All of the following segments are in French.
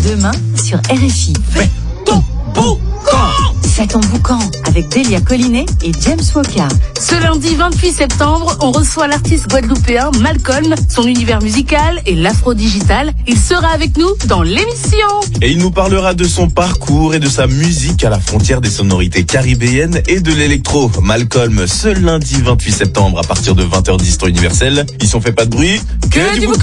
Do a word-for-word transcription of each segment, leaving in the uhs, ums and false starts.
demain sur R F I. Fais ton boucan. C'est ton boucan avec Delia Collinet et James Woka. Ce lundi vingt-huit septembre, on reçoit l'artiste guadeloupéen Malcolm, son univers musical et l'afro-digital. Il sera avec nous dans l'émission. Et il nous parlera de son parcours et de sa musique à la frontière des sonorités caribéennes et de l'électro. Malcolm, ce lundi vingt-huit septembre à partir de vingt heures dix temps universel. Ils sont fait pas de bruit, que, que du, du boucan.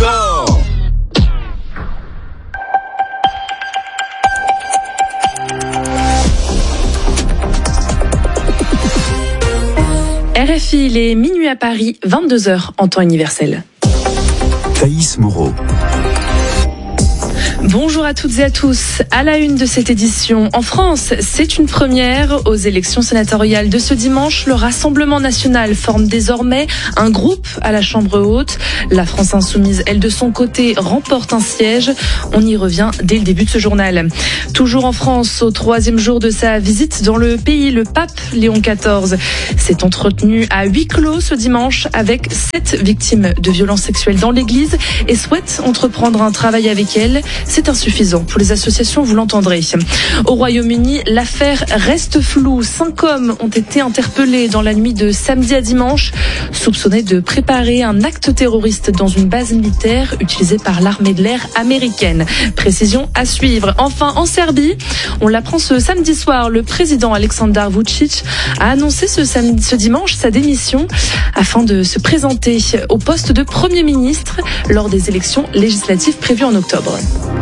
R F I, il est minuit à Paris, vingt-deux heures en temps universel. Thaïs Moreau. Bonjour à toutes et à tous. À la une de cette édition, en France, c'est une première. Aux élections sénatoriales de ce dimanche, le Rassemblement national forme désormais un groupe à la Chambre haute. La France insoumise, elle de son côté, remporte un siège. On y revient dès le début de ce journal. Toujours en France, au troisième jour de sa visite dans le pays, le pape Léon quatorze s'est entretenu à huis clos ce dimanche avec sept victimes de violences sexuelles dans l'église et souhaite entreprendre un travail avec elles. C'est insuffisant pour les associations, vous l'entendrez. Au Royaume-Uni, l'affaire reste floue. Cinq hommes ont été interpellés dans la nuit de samedi à dimanche, soupçonnés de préparer un acte terroriste dans une base militaire utilisée par l'armée de l'air américaine. Précision à suivre. Enfin, en Serbie, on l'apprend ce samedi soir, le président Aleksandar Vučić a annoncé ce, samedi, ce dimanche sa démission afin de se présenter au poste de Premier ministre lors des élections législatives prévues en octobre.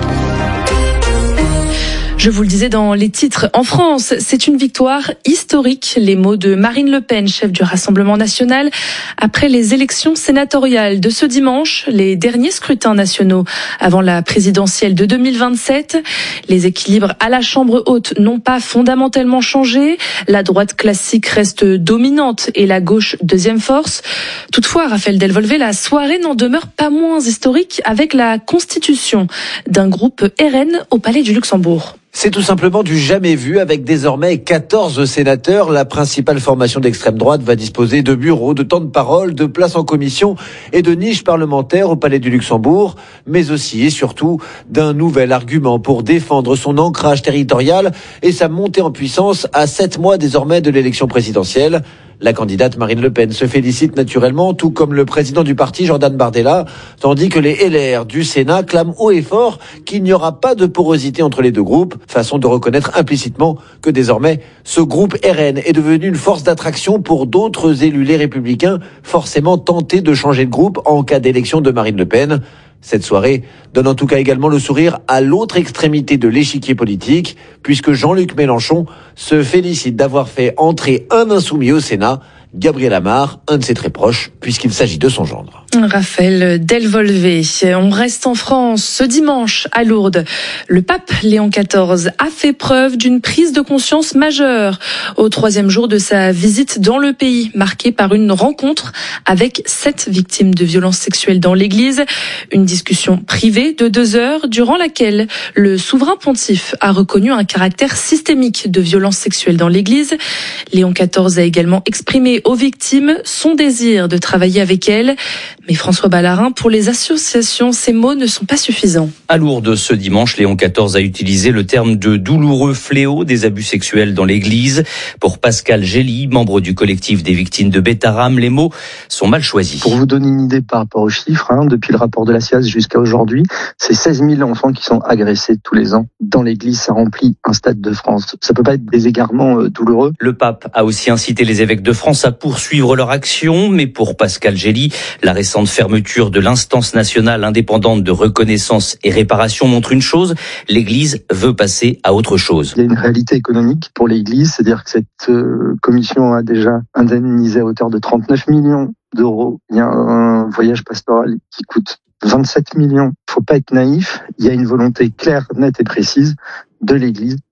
Je vous le disais dans les titres, en France, c'est une victoire historique. Les mots de Marine Le Pen, chef du Rassemblement national, après les élections sénatoriales de ce dimanche, les derniers scrutins nationaux avant la présidentielle de deux mille vingt-sept. Les équilibres à la Chambre haute n'ont pas fondamentalement changé. La droite classique reste dominante et la gauche deuxième force. Toutefois, Raphaël Delvolvé, la soirée n'en demeure pas moins historique avec la constitution d'un groupe R N au Palais du Luxembourg. C'est tout simplement du jamais vu avec désormais quatorze sénateurs. La principale formation d'extrême droite va disposer de bureaux, de temps de parole, de places en commission et de niches parlementaires au Palais du Luxembourg, mais aussi et surtout d'un nouvel argument pour défendre son ancrage territorial et sa montée en puissance à sept mois désormais de l'élection présidentielle. La candidate Marine Le Pen se félicite naturellement, tout comme le président du parti Jordan Bardella, tandis que les L R du Sénat clament haut et fort qu'il n'y aura pas de porosité entre les deux groupes, façon de reconnaître implicitement que désormais, ce groupe R N est devenu une force d'attraction pour d'autres élus les Républicains, forcément tentés de changer de groupe en cas d'élection de Marine Le Pen. Cette soirée donne en tout cas également le sourire à l'autre extrémité de l'échiquier politique, puisque Jean-Luc Mélenchon se félicite d'avoir fait entrer un insoumis au Sénat, Gabriel Amar, un de ses très proches, puisqu'il s'agit de son gendre. Raphaël Delvolvé. On reste en France. Ce dimanche, à Lourdes, le pape Léon quatorze a fait preuve d'une prise de conscience majeure au troisième jour de sa visite dans le pays, marquée par une rencontre avec sept victimes de violences sexuelles dans l'église. Une discussion privée de deux heures durant laquelle le souverain pontife a reconnu un caractère systémique de violences sexuelles dans l'église. Léon quatorze a également exprimé aux victimes son désir de travailler avec elles. Mais François Ballarin, pour les associations, ces mots ne sont pas suffisants. À Lourdes, ce dimanche, Léon quatorze a utilisé le terme de douloureux fléau des abus sexuels dans l'église. Pour Pascal Gély, membre du collectif des victimes de Bétharam, les mots sont mal choisis. Pour vous donner une idée par rapport aux chiffres, hein, depuis le rapport de la C I A S jusqu'à aujourd'hui, c'est seize mille enfants qui sont agressés tous les ans. Dans l'église, ça remplit un stade de France. Ça peut pas être des égarements euh, douloureux. Le pape a aussi incité les évêques de France à poursuivre leur action, mais pour Pascal Gély, la récente fermeture de l'instance nationale indépendante de reconnaissance et réparation montre une chose, l'Église veut passer à autre chose. Il y a une réalité économique pour l'Église, c'est-à-dire que cette euh, commission a déjà indemnisé à hauteur de trente-neuf millions d'euros. Il y a un voyage pastoral qui coûte vingt-sept millions. Il ne faut pas être naïf, il y a une volonté claire, nette et précise de l'Église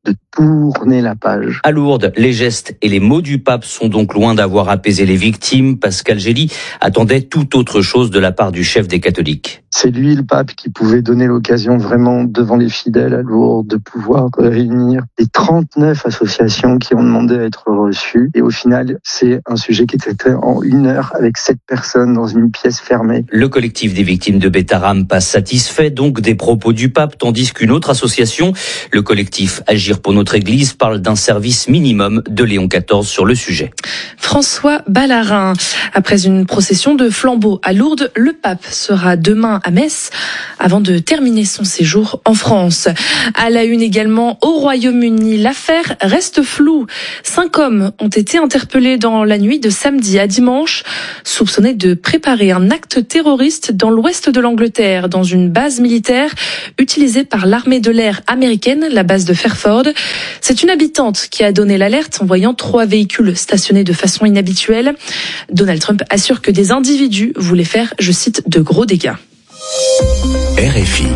de tourner la page. À Lourdes, les gestes et les mots du pape sont donc loin d'avoir apaisé les victimes. Pascal Gély attendait tout autre chose de la part du chef des catholiques. C'est lui, le pape, qui pouvait donner l'occasion vraiment devant les fidèles à Lourdes de pouvoir réunir les trente-neuf associations qui ont demandé à être reçues. Et au final, c'est un sujet qui était traité en une heure avec sept personnes dans une pièce fermée. Le collectif des victimes de Betaram passe satisfait donc des propos du pape, tandis qu'une autre association, le collectif Agir pour notre Église, parle d'un service minimum de Léon quatorze sur le sujet. François Ballarin. Après une procession de flambeaux à Lourdes, le pape sera demain à Metz avant de terminer son séjour en France. À la une également au Royaume-Uni, l'affaire reste floue. Cinq hommes ont été interpellés dans la nuit de samedi à dimanche, soupçonnés de préparer un acte terroriste dans l'ouest de l'Angleterre, dans une base militaire utilisée par l'armée de l'air américaine, la base de Fairford. C'est une habitante qui a donné l'alerte en voyant trois véhicules stationnés de façon inhabituelle. Donald Trump assure que des individus voulaient faire, je cite, de gros dégâts. R F I.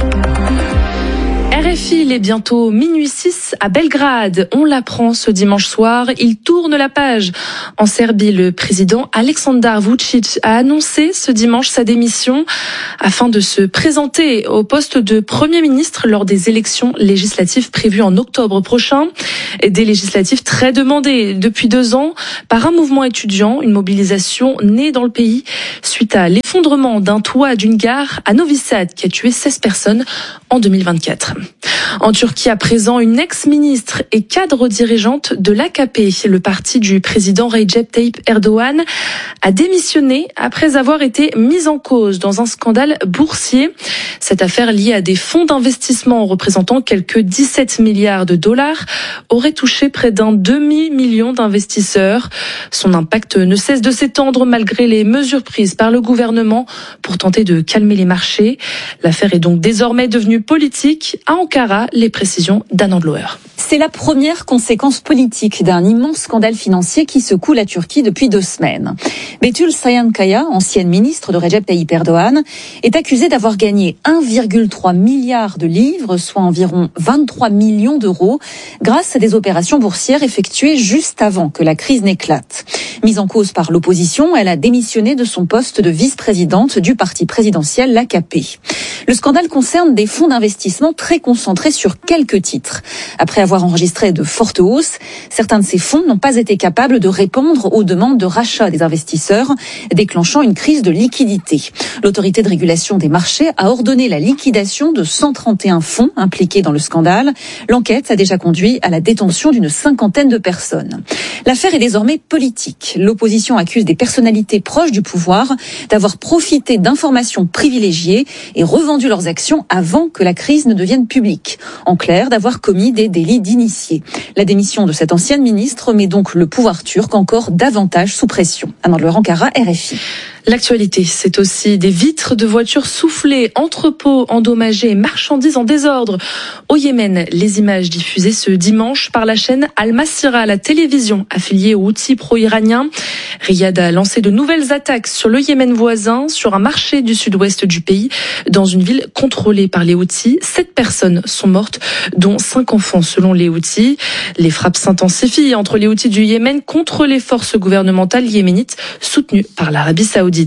R F I, il est bientôt minuit six à Belgrade. On l'apprend ce dimanche soir. Il tourne la page. En Serbie, le président Aleksandar Vučić a annoncé ce dimanche sa démission afin de se présenter au poste de Premier ministre lors des élections législatives prévues en octobre prochain. Des législatives très demandées depuis deux ans par un mouvement étudiant, une mobilisation née dans le pays suite à l'effondrement d'un toit d'une gare à Novi Sad qui a tué seize personnes en deux mille vingt-quatre. En Turquie, à présent, une ex-ministre et cadre dirigeante de l'A K P, le parti du président Recep Tayyip Erdogan, a démissionné après avoir été mise en cause dans un scandale boursier. Cette affaire liée à des fonds d'investissement représentant quelques dix-sept milliards de dollars aurait touché près d'un demi-million d'investisseurs. Son impact ne cesse de s'étendre malgré les mesures prises par le gouvernement pour tenter de calmer les marchés. L'affaire est donc désormais devenue politique. À Ankara, les précisions d'Anand Loer. C'est la première conséquence politique d'un immense scandale financier qui secoue la Turquie depuis deux semaines. Betül Sayankaya, ancienne ministre de Recep Tayyip Erdogan, est accusée d'avoir gagné un virgule trois milliard de livres, soit environ vingt-trois millions d'euros, grâce à des opérations boursières effectuées juste avant que la crise n'éclate. Mise en cause par l'opposition, elle a démissionné de son poste de vice-présidente du parti présidentiel, l'A K P. Le scandale concerne des fonds d'investissement très concentrés sur quelques titres. Après avoir enregistré de fortes hausses, certains de ces fonds n'ont pas été capables de répondre aux demandes de rachat des investisseurs, déclenchant une crise de liquidité. L'autorité de régulation des marchés a ordonné la liquidation de cent trente et un fonds impliqués dans le scandale. L'enquête a déjà conduit à la détention d'une cinquantaine de personnes. L'affaire est désormais politique. L'opposition accuse des personnalités proches du pouvoir d'avoir profité d'informations privilégiées et revendu leurs actions avant que la crise ne devienne publique. En clair, d'avoir commis des délits d'initiés. La démission de cette ancienne ministre met donc le pouvoir turc encore davantage sous pression. Anand Loer, Ankara, R F I. L'actualité, c'est aussi des vitres de voitures soufflées, entrepôts endommagés, marchandises en désordre. Au Yémen, les images diffusées ce dimanche par la chaîne Al Masira, la télévision affiliée aux Houthis pro-iraniens. Riyad a lancé de nouvelles attaques sur le Yémen voisin, sur un marché du sud-ouest du pays, dans une ville contrôlée par les Houthis. Sept personnes sont mortes, dont cinq enfants selon les Houthis. Les frappes s'intensifient entre les Houthis du Yémen contre les forces gouvernementales yéménites soutenues par l'Arabie Saoudite.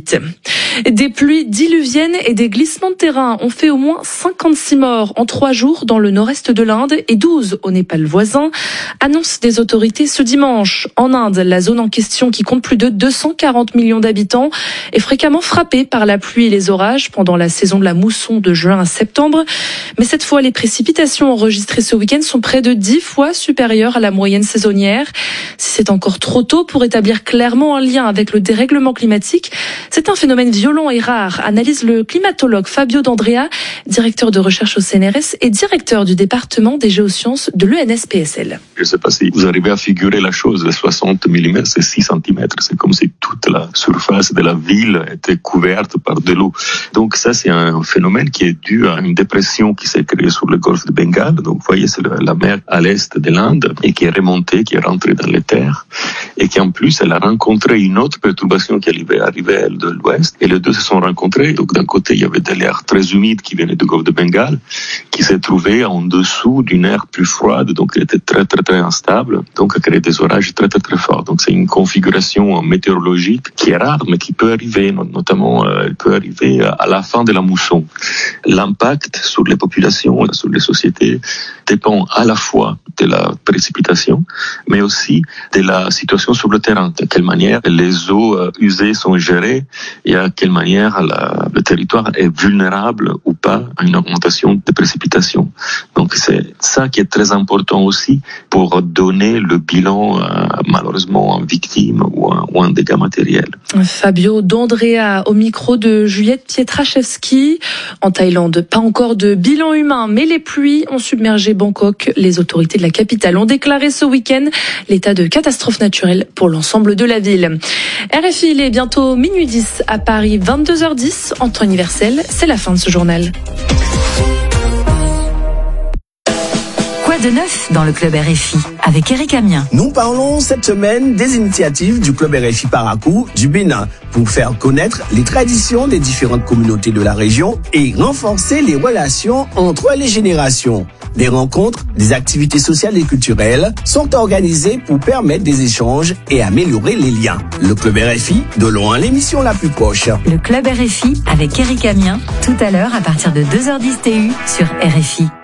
Des pluies diluviennes et des glissements de terrain ont fait au moins cinquante-six morts en trois jours dans le nord-est de l'Inde et douze au Népal voisin, annonce des autorités ce dimanche. En Inde, la zone en question, qui compte plus de deux cent quarante millions d'habitants, est fréquemment frappée par la pluie et les orages pendant la saison de la mousson de juin à septembre. Mais cette fois, les précipitations enregistrées ce week-end sont près de dix fois supérieures à la moyenne saisonnière. Si c'est encore trop tôt pour établir clairement un lien avec le dérèglement climatique, c'est un phénomène violent et rare, analyse le climatologue Fabio D'Andrea, directeur de recherche au C N R S et directeur du département des géosciences de l'E N S P S L. Je ne sais pas si vous arrivez à figurer la chose, soixante millimètres, c'est six centimètres. C'est comme si toute la surface de la ville était couverte par de l'eau. Donc ça, c'est un phénomène qui est dû à une dépression qui s'est créée sur le golfe de Bengale. Donc vous voyez, c'est la mer mer à l'est de l'Inde et qui est remontée, qui est rentrée dans les terres et qui en plus elle a rencontré une autre perturbation qui arrivait, arrivait de l'ouest et les deux se sont rencontrés. Donc d'un côté il y avait de l'air très humide qui venait du golfe de Bengale qui s'est trouvé en dessous d'une air plus froide, donc elle était très très très instable, donc a créé des orages très très très forts. Donc c'est une configuration météorologique qui est rare mais qui peut arriver, notamment euh, elle peut arriver à la fin de la mousson. L'impact sur les populations, sur les sociétés dépend à la fois de la précipitation, mais aussi de la situation sur le terrain, de quelle manière les eaux usées sont gérées et à quelle manière la, le territoire est vulnérable ou pas à une augmentation de précipitations. Donc c'est ça qui est très important aussi pour donner le bilan euh, malheureusement en victime ou en, ou en dégâts matériels. Fabio D'Andrea au micro de Juliette Pietraszewski. En Thaïlande, pas encore de bilan humain, mais les pluies ont submergé Bangkok. Les autorités de la capitale ont déclaré ce week-end l'état de catastrophe naturelle pour l'ensemble de la ville. R F I, il est bientôt minuit dix à Paris, vingt-deux heures dix en temps universel. C'est la fin de ce journal. Quoi de neuf dans le club R F I avec Eric Amien? Nous parlons cette semaine des initiatives du club R F I Parakou du Bénin pour faire connaître les traditions des différentes communautés de la région et renforcer les relations entre les générations. Des rencontres, des activités sociales et culturelles sont organisées pour permettre des échanges et améliorer les liens. Le club R F I, de loin l'émission la plus proche. Le club R F I avec Eric Amien, tout à l'heure à partir de deux heures dix T U sur R F I.